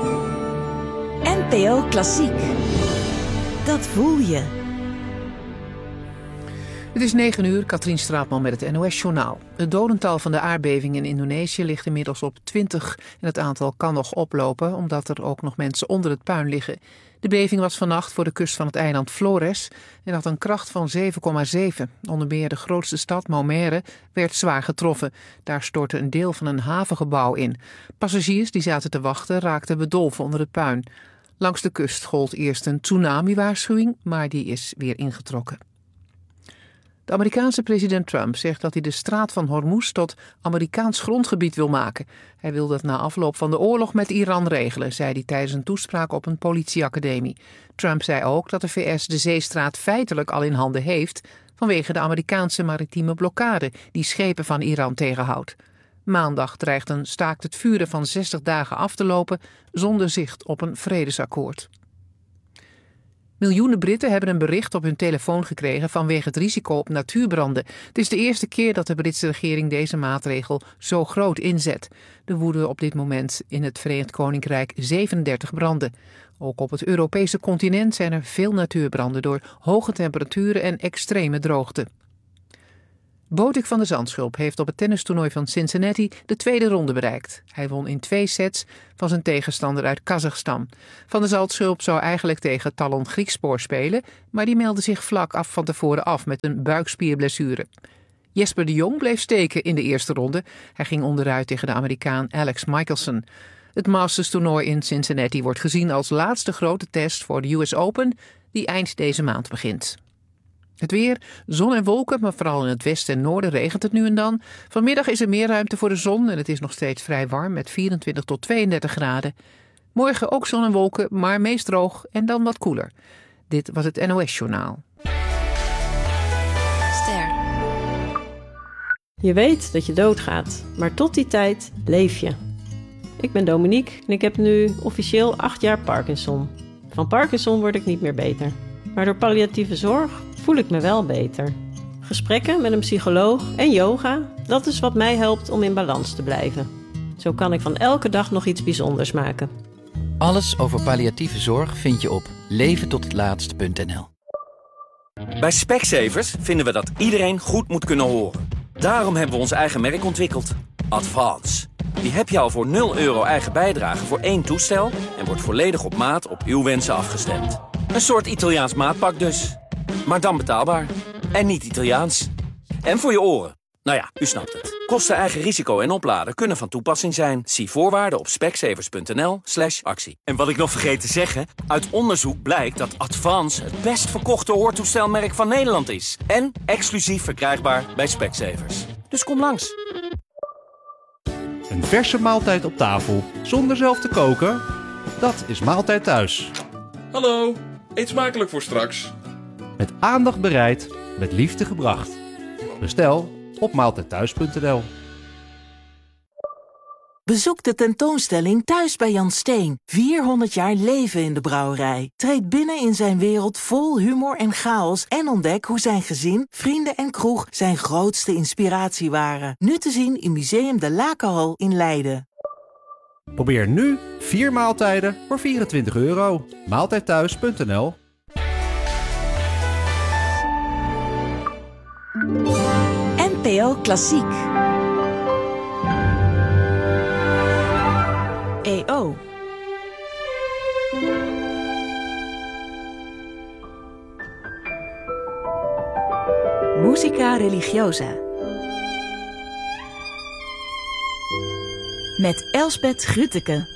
NPO Klassiek. Dat voel je. Het is 9:00, Katrien Straatman met het NOS-journaal. Het dodental van de aardbeving in Indonesië ligt inmiddels op 20 en het aantal kan nog oplopen omdat er ook nog mensen onder het puin liggen. De beving was vannacht voor de kust van het eiland Flores en had een kracht van 7,7. Onder meer de grootste stad, Maumere, werd zwaar getroffen. Daar stortte een deel van een havengebouw in. Passagiers die zaten te wachten raakten bedolven onder het puin. Langs de kust gold eerst een tsunami-waarschuwing, maar die is weer ingetrokken. De Amerikaanse president Trump zegt dat hij de straat van Hormuz tot Amerikaans grondgebied wil maken. Hij wil dat na afloop van de oorlog met Iran regelen, zei hij tijdens een toespraak op een politieacademie. Trump zei ook dat de VS de zeestraat feitelijk al in handen heeft vanwege de Amerikaanse maritieme blokkade die schepen van Iran tegenhoudt. Maandag dreigt een staakt het vuren van 60 dagen af te lopen zonder zicht op een vredesakkoord. Miljoenen Britten hebben een bericht op hun telefoon gekregen vanwege het risico op natuurbranden. Het is de eerste keer dat de Britse regering deze maatregel zo groot inzet. Er woeden op dit moment in het Verenigd Koninkrijk 37 branden. Ook op het Europese continent zijn er veel natuurbranden door hoge temperaturen en extreme droogte. Botik van der Zandschulp heeft op het tennistoernooi van Cincinnati de tweede ronde bereikt. Hij won in 2 sets van zijn tegenstander uit Kazachstan. Van der Zandschulp zou eigenlijk tegen Talon Griekspoor spelen, maar die meldde zich vlak af van tevoren af met een buikspierblessure. Jesper de Jong bleef steken in de eerste ronde. Hij ging onderuit tegen de Amerikaan Alex Michelson. Het Masters-toernooi in Cincinnati wordt gezien als laatste grote test voor de US Open, die eind deze maand begint. Het weer, zon en wolken, maar vooral in het westen en noorden regent het nu en dan. Vanmiddag is er meer ruimte voor de zon en het is nog steeds vrij warm met 24 tot 32 graden. Morgen ook zon en wolken, maar meest droog en dan wat koeler. Dit was het NOS-journaal. Ster. Je weet dat je doodgaat, maar tot die tijd leef je. Ik ben Dominique en ik heb nu officieel 8 jaar Parkinson. Van Parkinson word ik niet meer beter. Maar door palliatieve zorg voel ik me wel beter. Gesprekken met een psycholoog en yoga, dat is wat mij helpt om in balans te blijven. Zo kan ik van elke dag nog iets bijzonders maken. Alles over palliatieve zorg vind je op leventothetlaatst.nl. Bij Specsavers vinden we dat iedereen goed moet kunnen horen. Daarom hebben we ons eigen merk ontwikkeld. Advance. Die heb je al voor €0 eigen bijdrage voor 1 toestel en wordt volledig op maat op uw wensen afgestemd. Een soort Italiaans maatpak dus. Maar dan betaalbaar. En niet Italiaans. En voor je oren. Nou ja, u snapt het. Kosten, eigen risico en opladen kunnen van toepassing zijn. Zie voorwaarden op specsavers.nl/actie. En wat ik nog vergeet te zeggen, uit onderzoek blijkt dat Advance het best verkochte hoortoestelmerk van Nederland is. En exclusief verkrijgbaar bij Specsavers. Dus kom langs. Een verse maaltijd op tafel, zonder zelf te koken? Dat is Maaltijd Thuis. Hallo, eet smakelijk voor straks. Met aandacht bereid, met liefde gebracht. Bestel op maaltijdthuis.nl. Bezoek de tentoonstelling Thuis bij Jan Steen. 400 jaar leven in de brouwerij. Treed binnen in zijn wereld vol humor en chaos en ontdek hoe zijn gezin, vrienden en kroeg zijn grootste inspiratie waren. Nu te zien in Museum de Lakenhal in Leiden. Probeer nu 4 maaltijden voor €24. Maaltijdthuis.nl. NPO Klassiek. EO. Musica religiosa. Met Elsbeth Grütke.